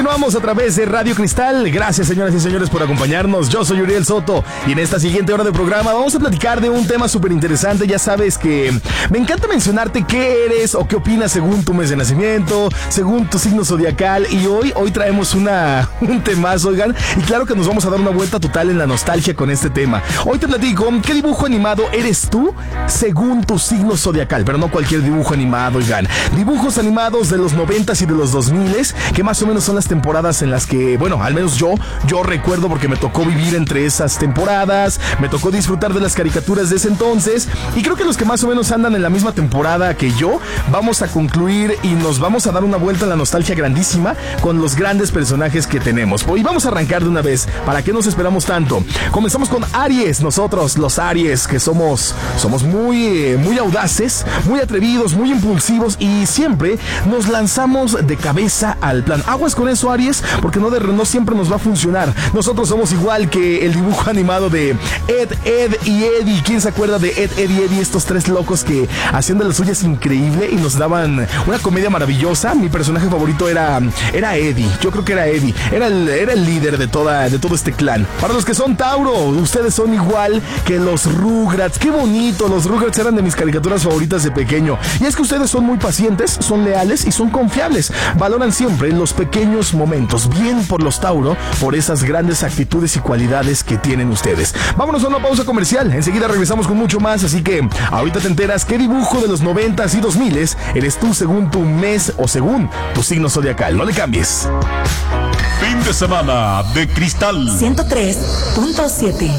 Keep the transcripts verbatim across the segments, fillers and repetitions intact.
Continuamos a través de Radio Cristal. Gracias, señoras y señores, por acompañarnos. Yo soy Uriel Soto y en esta siguiente hora de programa vamos a platicar de un tema súper interesante. Ya sabes que me encanta mencionarte qué eres o qué opinas según tu mes de nacimiento, según tu signo zodiacal. Y hoy, hoy traemos una, un temazo, oigan. Y claro que nos vamos a dar una vuelta total en la nostalgia con este tema. Hoy te platico qué dibujo animado eres tú según tu signo zodiacal. Pero no cualquier dibujo animado, oigan. Dibujos animados de los noventas y de los dos miles, que más o menos son las temporadas en las que, bueno, al menos yo, yo recuerdo porque me tocó vivir entre esas temporadas, me tocó disfrutar de las caricaturas de ese entonces, y creo que los que más o menos andan en la misma temporada que yo, vamos a concluir y nos vamos a dar una vuelta en la nostalgia grandísima con los grandes personajes que tenemos. Y vamos a arrancar de una vez, ¿para qué nos esperamos tanto? Comenzamos con Aries, nosotros, los Aries, que somos, somos muy, muy audaces, muy atrevidos, muy impulsivos y siempre nos lanzamos de cabeza al plan. Aguas con eso, Aries, porque no, de, no siempre nos va a funcionar. Nosotros somos igual que el dibujo animado de Ed, Ed y Eddie. ¿Quién se acuerda de Ed, Ed y Eddie? Estos tres locos que hacían de las suyas increíble y nos daban una comedia maravillosa. Mi personaje favorito era, era Eddie. Yo creo que era Eddie. Era el, era el líder de, toda, de todo este clan. Para los que son Tauro, ustedes son igual que los Rugrats. ¡Qué bonito! Los Rugrats eran de mis caricaturas favoritas de pequeño. Y es que ustedes son muy pacientes, son leales y son confiables. Valoran siempre los pequeños momentos. Bien por los Tauro, por esas grandes actitudes y cualidades que tienen ustedes. Vámonos a una pausa comercial. Enseguida regresamos con mucho más, así que ahorita te enteras qué dibujo de los noventas y dos miles eres tú según tu mes o según tu signo zodiacal. No le cambies. Fin de semana de Cristal ciento tres punto siete.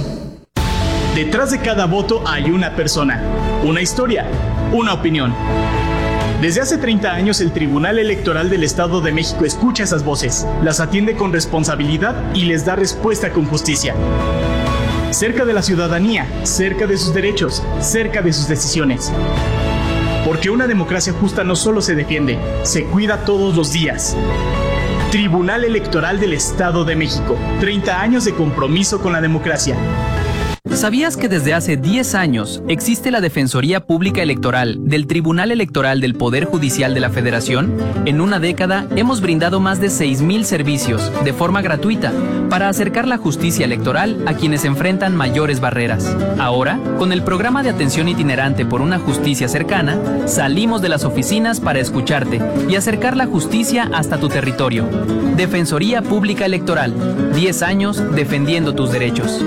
Detrás de cada voto hay una persona, una historia, una opinión. Desde hace treinta años el Tribunal Electoral del Estado de México escucha esas voces, las atiende con responsabilidad y les da respuesta con justicia. Cerca de la ciudadanía, cerca de sus derechos, cerca de sus decisiones. Porque una democracia justa no solo se defiende, se cuida todos los días. Tribunal Electoral del Estado de México, treinta años de compromiso con la democracia. ¿Sabías que desde hace diez años existe la Defensoría Pública Electoral del Tribunal Electoral del Poder Judicial de la Federación? En una década hemos brindado más de seis mil servicios de forma gratuita para acercar la justicia electoral a quienes enfrentan mayores barreras. Ahora, con el programa de atención itinerante por una justicia cercana, salimos de las oficinas para escucharte y acercar la justicia hasta tu territorio. Defensoría Pública Electoral, diez años defendiendo tus derechos.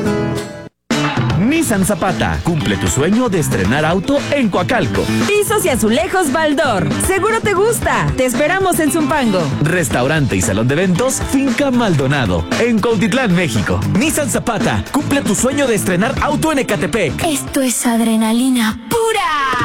Nissan Zapata, cumple tu sueño de estrenar auto en Coacalco. Pisos y azulejos Baldor, seguro te gusta. Te esperamos en Zumpango. Restaurante y salón de eventos Finca Maldonado, en Cuautitlán, México. Nissan Zapata, cumple tu sueño de estrenar auto en Ecatepec. Esto es adrenalina pura.